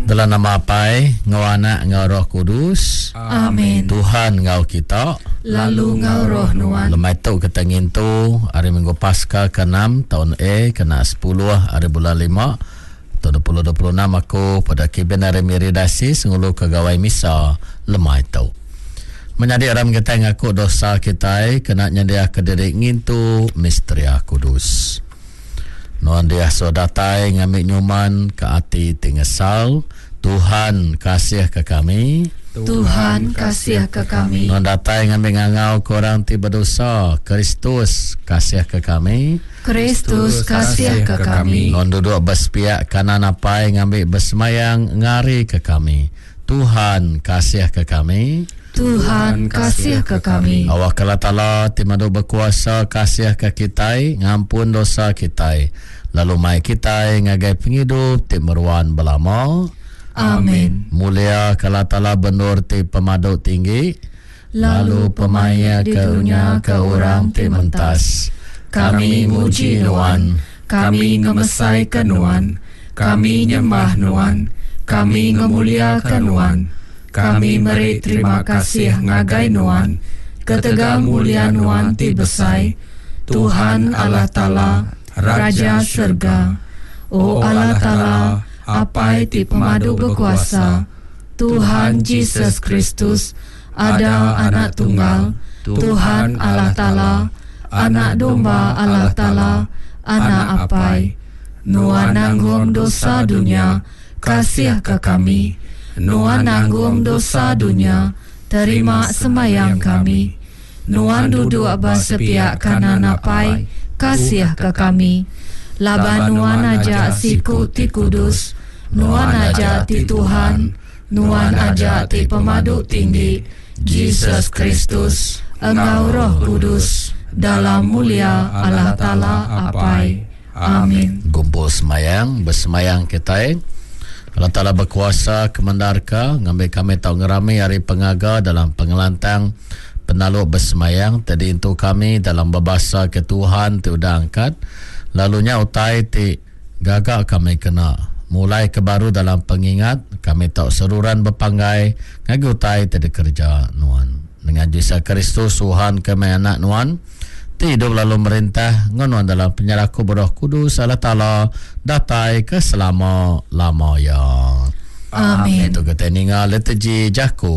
Dalam nama Apai, ngau Anak, ngau Roh Kudus. Amin. Tuhan ngau kita, lalu ngau Roh Nuan. Lemai tu kita ngintu hari Minggu Paskah ke-6 tahun kena 10 hari bulan 5 tahun 2026 aku pada Kiben hari Miridasi sengulu kegawai misa lemai tu. Menjadi aram kita ngaku dosa kita kena nyedia ke diri ngintu misteri Kudus. Nuan dia sodatai ngambil nyuman ke hati tingesal. Tuhan kasih ke kami. Tuhan kasih ke kami. Nuan datai ngambil ngangau korang tiba dosa. Kristus kasih ke kami. Kristus kasih ke kami. Nuan duduk bersepiak kanan apai ngambil bersemayang ngari ke kami. Tuhan kasih ke kami. Tuhan kasih ke kami. Awak kala tala timadu berkuasa kasih ke kita, ngampun dosa kita. Lalu mai kita ngagai penghidup ti meruan belama. Amin. Mulia kala tala benur ti pemadu tinggi. Lalu pemaya ke unya ke orang ti mentas. Kami muji Nuan, kami ngemesai ke Nuan, kami nyembah Nuan, kami ngemuliakan Nuan. Kami beri terima kasih ngagai Nuan, ketega mulia Nuan ti besai, Tuhan Allah Ta'ala, Raja Surga. O Allah Ta'ala, apai ti pemadu berkuasa, Tuhan Yesus Kristus, ada anak tunggal, Tuhan Allah Ta'ala, anak domba Allah Ta'ala, anak apai. Nuan nanggung dosa dunia, kasih ke kami. Nuan nanggung dosa dunia, terima semayang kami. Nuan duduk bersepiak kanan apai, kasih ke kami. Laban Nuan ajak siku ti kudus, Nuan ajak ti Tuhan, Nuan ajak ti pemadu tinggi, Yesus Kristus, Engkau Roh Kudus, dalam mulia Allah Ta'ala apai. Amin. Gumpul semayang, bersemayang kita. Allah Ta'ala berkuasa kemendarka ngambil kami tahu ngerami hari pengaga dalam pengelantang penaluk bersemayang tadi untuk kami dalam berbahasa ke Tuhan ti udah angkat lalunya utai ti gagak kami kena mulai ke baru dalam pengingat kami tahu seruran berpanggai ngagi utai ti kerja Nuan dengan Yesus Kristus Tuhan kami anak Nuan hidup lalu merintah ngonon dalam penyerahku Roh Kudus Allah Ta'ala datai ke selama-lamanya. Amin. Itu kita ningal letiji jaku